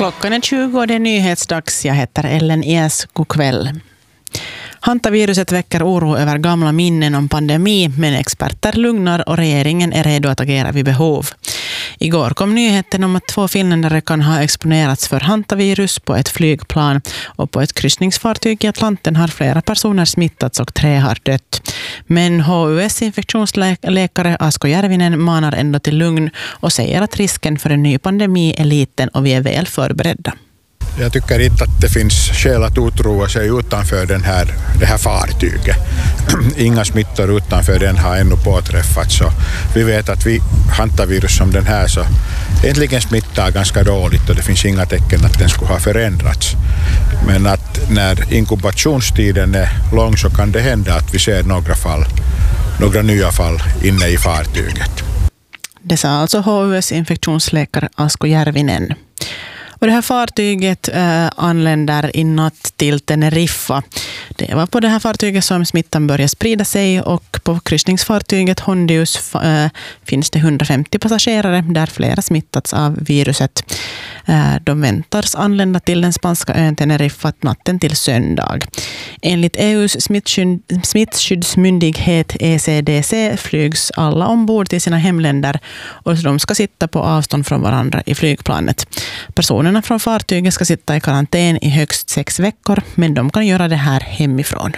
Klockan är 20 och det är nyhetsdags. Jag heter Ellen Ies. God kväll. Hantaviruset väcker oro över gamla minnen om pandemi, men experter lugnar och regeringen är redo att agera vid behov. Igår kom nyheten om att 2 finländare kan ha exponerats för hantavirus på ett flygplan, och på ett kryssningsfartyg i Atlanten har flera personer smittats och 3 har dött. Men HUS infektionsläkare Asko Järvinen manar ändå till lugn och säger att risken för en ny pandemi är liten och vi är väl förberedda. Jag tycker inte att det finns skäl att otroa sig utanför det här fartyget. Inga smittor utanför den har ännu påträffats. Så vi vet att hantavirus som den här så egentligen smittar ganska dåligt och det finns inga tecken att den skulle ha förändrats. Men att när inkubationstiden är lång så kan det hända att vi ser några nya fall inne i fartyget. Det sa alltså HUS infektionsläkare Asko Järvinen. Och det här fartyget anländer i natt till Teneriffa. Det var på det här fartyget som smittan började sprida sig, och på kryssningsfartyget Hondius finns det 150 passagerare där flera smittats av viruset. De väntas anlända till den spanska ön Teneriffa natten till söndag. Enligt EUs smittskyddsmyndighet ECDC flygs alla ombord till sina hemländer och de ska sitta på avstånd från varandra i flygplanet. Personerna från fartyget ska sitta i karantän i högst 6 veckor, men de kan göra det här hemifrån.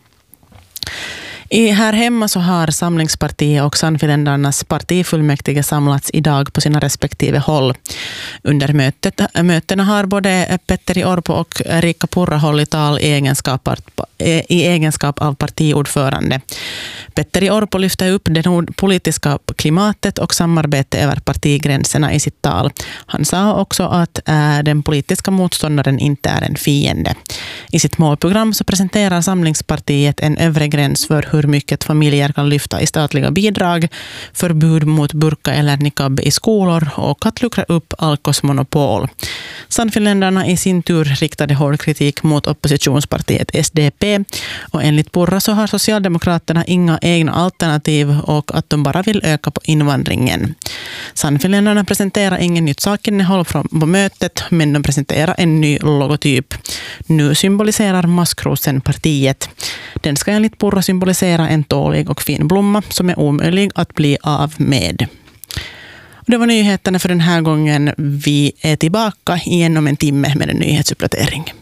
Här hemma så har Samlingspartiet och Sannfinländarnas partifullmäktige samlats idag på sina respektive håll. Under mötena har både Petteri Orpo och Riikka Purra hållit tal i egenskap av partiordförande. Petteri Orpo lyfte upp det politiska klimatet och samarbete över partigränserna i sitt tal. Han sa också att den politiska motståndaren inte är en fiende. I sitt målprogram så presenterar Samlingspartiet en övre gräns för hur mycket familjer kan lyfta i statliga bidrag, förbud mot burka eller niqab i skolor och att luckra upp Alkos monopol. Sannfinländarna i sin tur riktade hård kritik mot oppositionspartiet SDP, och enligt Purra så har Socialdemokraterna inga egna alternativ och att de bara vill öka på invandringen. Sannfinländarna presenterar ingen nytt sakinnehåll på mötet, men de presenterar en ny logotyp. Nu symboliserar maskrosen partiet. Den ska enligt Purra symbolisera en tålig och fin blomma som är omöjlig att bli av med. Och det var nyheterna för den här gången. Vi är tillbaka igen om en timme med en nyhetsuppdatering.